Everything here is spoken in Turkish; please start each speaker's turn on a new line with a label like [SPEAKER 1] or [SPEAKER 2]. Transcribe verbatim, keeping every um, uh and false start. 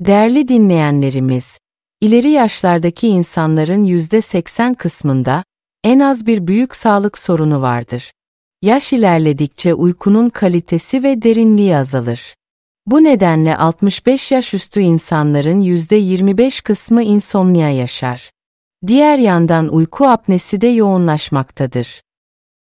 [SPEAKER 1] Değerli dinleyenlerimiz, ileri yaşlardaki insanların yüzde seksen kısmında en az bir büyük sağlık sorunu vardır. Yaş ilerledikçe uykunun kalitesi ve derinliği azalır. Bu nedenle altmış beş yaş üstü insanların yüzde yirmi beş kısmı insomnia yaşar. Diğer yandan uyku apnesi de yoğunlaşmaktadır.